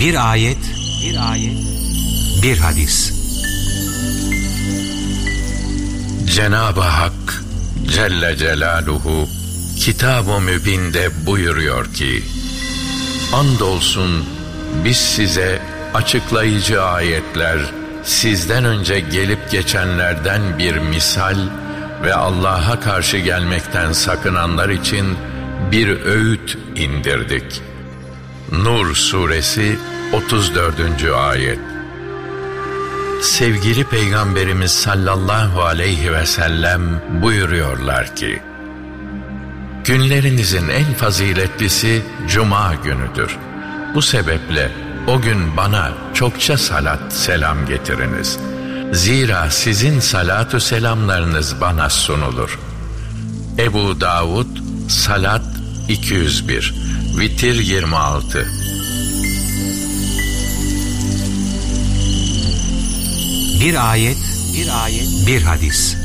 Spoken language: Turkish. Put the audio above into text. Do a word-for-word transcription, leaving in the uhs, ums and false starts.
Bir ayet, bir ayet, bir hadis. Cenab-ı Hak Celle Celaluhu Kitab-ı Mübin'de buyuruyor ki: andolsun biz size açıklayıcı ayetler, sizden önce gelip geçenlerden bir misal ve Allah'a karşı gelmekten sakınanlar için bir öğüt indirdik. Nur Suresi otuz dördüncü ayet. Sevgili Peygamberimiz sallallahu aleyhi ve sellem buyuruyorlar ki: günlerinizin en faziletlisi Cuma günüdür. Bu sebeple o gün bana çokça salat selam getiriniz. Zira sizin salatü selamlarınız bana sunulur. Ebu Davud Salat iki yüz bir, Vitir yirmi altı. Bir ayet, bir ayet, bir hadis.